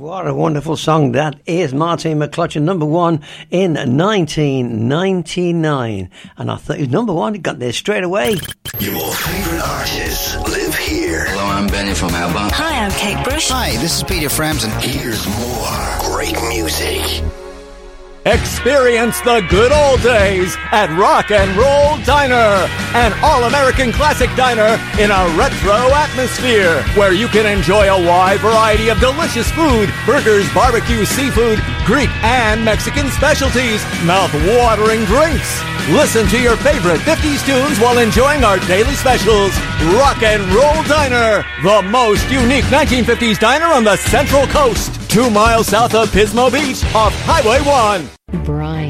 What a wonderful song that is. Martine McClutchan, number one in 1999. And I thought he was number one. He got there straight away. Your favourite artists live here. Hello, I'm Benny from Alba. Hi, I'm Kate Bush. Hi, this is Peter Frampton. Here's more great music. Experience the good old days at Rock and Roll Diner, an all-American classic diner in a retro atmosphere where you can enjoy a wide variety of delicious food, burgers, barbecue, seafood, Greek and Mexican specialties, mouth-watering drinks. Listen to your favorite 50s tunes while enjoying our daily specials. Rock and Roll Diner, the most unique 1950s diner on the Central Coast, 2 miles south of Pismo Beach off Highway 1. Brian.